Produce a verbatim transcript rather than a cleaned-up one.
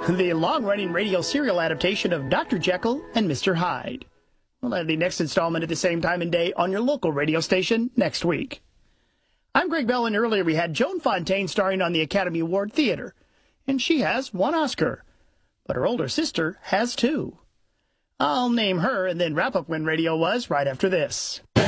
the long-running radio serial adaptation of Doctor Jekyll and Mister Hyde. We'll have the next installment at the same time and day on your local radio station next week. I'm Greg Bell, and earlier we had Joan Fontaine starring on the Academy Award Theater, and she has one Oscar, but her older sister has two. I'll name her and then wrap up when radio was right after this.